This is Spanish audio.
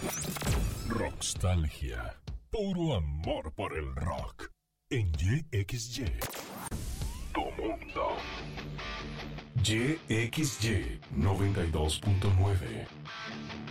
Rockstalgia. Puro amor por el rock. En YXY. Tu mundo. YXY 92.9.